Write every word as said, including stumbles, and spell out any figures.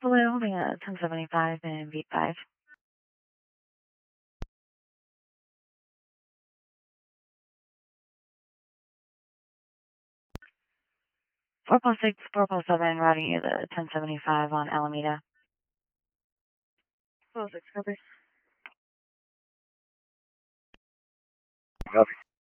Hello, holding a ten seventy-five in beat five. four plus six, four plus seven, routing you the ten seventy-five on Alameda. four plus six, copy. Copy.